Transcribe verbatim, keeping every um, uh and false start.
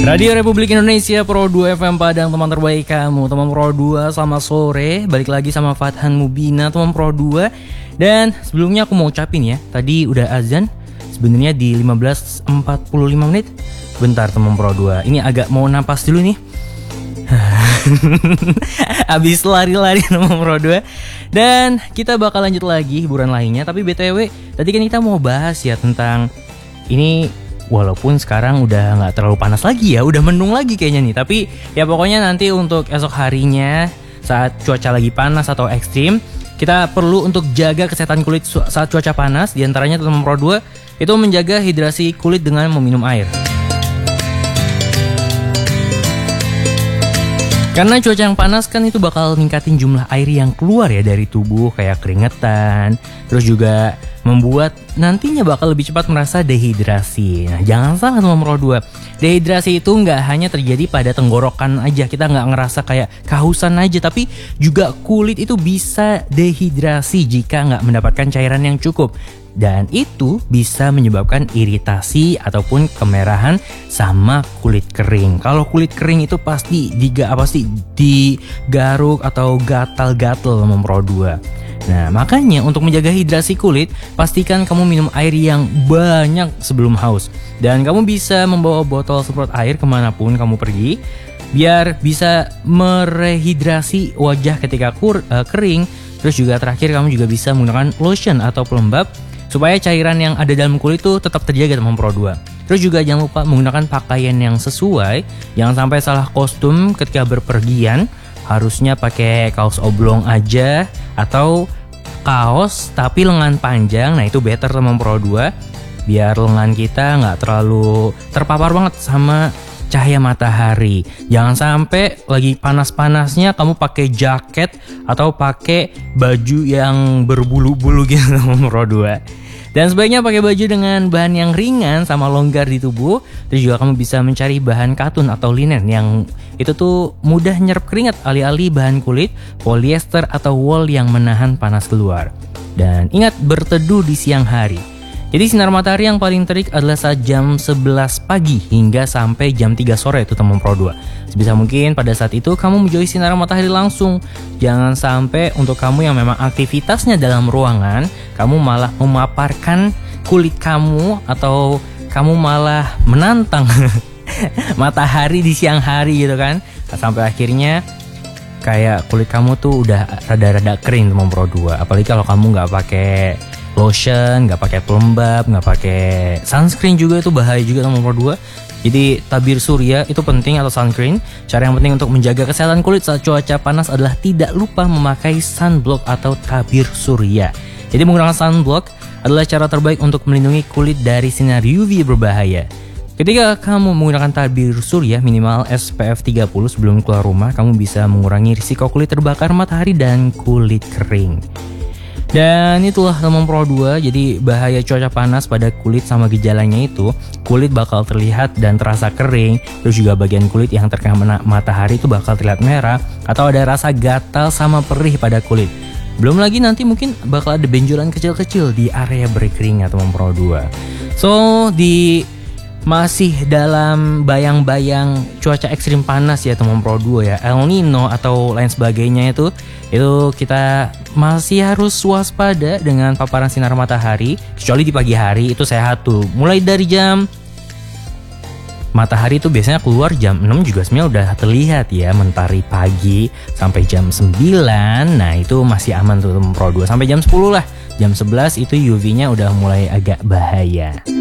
Radio Republik Indonesia Pro dua F M Padang, teman terbaik kamu. Teman Pro dua, selamat sore. Balik lagi sama Fathan Mubina, teman Pro dua. Dan sebelumnya aku mau ucapin ya, tadi udah azan sebenarnya di lima belas empat puluh lima menit. Bentar teman Pro dua, ini agak mau napas dulu nih. Abis lari-lari teman Pro dua. Dan kita bakal lanjut lagi hiburan lainnya. Tapi B T W, tadi kan kita mau bahas ya tentang ini. Walaupun sekarang udah gak terlalu panas lagi ya, udah mendung lagi kayaknya nih. Tapi ya pokoknya nanti untuk esok harinya saat cuaca lagi panas atau ekstrim, kita perlu untuk jaga kesehatan kulit saat cuaca panas. Di antaranya teman Pro dua itu menjaga hidrasi kulit dengan meminum air. Karena cuaca yang panas kan itu bakal ningkatin jumlah air yang keluar ya dari tubuh, kayak keringetan. Terus juga membuat nantinya bakal lebih cepat merasa dehidrasi. Nah jangan salah teman Pro dua, dehidrasi itu nggak hanya terjadi pada tenggorokan aja, kita nggak ngerasa kayak kehausan aja, tapi juga kulit itu bisa dehidrasi jika nggak mendapatkan cairan yang cukup. Dan itu bisa menyebabkan iritasi ataupun kemerahan sama kulit kering. Kalau kulit kering itu pasti diga apa sih digaruk atau gatal-gatal teman Pro dua. Nah makanya untuk menjaga hidrasi kulit, pastikan kamu minum air yang banyak sebelum haus. Dan kamu bisa membawa botol semprot air kemanapun kamu pergi, biar bisa merehidrasi wajah ketika kur, uh, kering. Terus juga terakhir kamu juga bisa menggunakan lotion atau pelembab supaya cairan yang ada dalam kulit itu tetap terjaga teman Pro dua. Terus juga jangan lupa menggunakan pakaian yang sesuai. Jangan sampai salah kostum ketika berpergian. Harusnya pakai kaos oblong aja atau kaos tapi lengan panjang. Nah itu better teman Pro dua, biar lengan kita nggak terlalu terpapar banget sama cahaya matahari. Jangan sampai lagi panas-panasnya kamu pakai jaket atau pakai baju yang berbulu-bulu gitu teman Pro dua. Dan sebaiknya pakai baju dengan bahan yang ringan sama longgar di tubuh. Terus juga kamu bisa mencari bahan katun atau linen yang itu tuh mudah nyerap keringat, alih-alih bahan kulit, polyester atau wool yang menahan panas keluar. Dan ingat berteduh di siang hari. Jadi sinar matahari yang paling terik adalah saat jam sebelas pagi hingga sampai jam tiga sore itu teman Pro dua. Sebisa mungkin pada saat itu kamu menjauhi sinar matahari langsung. Jangan sampai untuk kamu yang memang aktivitasnya dalam ruangan, kamu malah memaparkan kulit kamu atau kamu malah menantang matahari di siang hari gitu kan. Sampai akhirnya kayak kulit kamu tuh udah rada-rada kering teman Pro dua. Apalagi kalau kamu nggak pakai lotion, nggak pakai pelembab, nggak pakai sunscreen juga, itu bahaya juga teman Pro dua. Jadi tabir surya itu penting atau sunscreen. Cara yang penting untuk menjaga kesehatan kulit saat cuaca panas adalah tidak lupa memakai sunblock atau tabir surya. Jadi menggunakan sunblock adalah cara terbaik untuk melindungi kulit dari sinar U V berbahaya. Ketika kamu menggunakan tabir surya minimal S P F tiga puluh sebelum keluar rumah, kamu bisa mengurangi risiko kulit terbakar matahari dan kulit kering. Dan itulah teman Pro dua, jadi bahaya cuaca panas pada kulit sama gejalanya itu, kulit bakal terlihat dan terasa kering, terus juga bagian kulit yang terkena matahari itu bakal terlihat merah, atau ada rasa gatal sama perih pada kulit. Belum lagi nanti mungkin bakal ada benjolan kecil-kecil di area berkeringat teman Pro dua. So di masih dalam bayang-bayang cuaca ekstrim panas ya teman Pro dua ya, El Nino atau lain sebagainya itu itu kita masih harus waspada dengan paparan sinar matahari, kecuali di pagi hari itu sehat tuh. Mulai dari jam matahari itu biasanya keluar jam enam juga sebenarnya udah terlihat ya mentari pagi sampai jam sembilan. Nah itu masih aman tuh teman Pro dua, sampai jam sepuluh lah. Jam sebelas itu U V-nya udah mulai agak bahaya.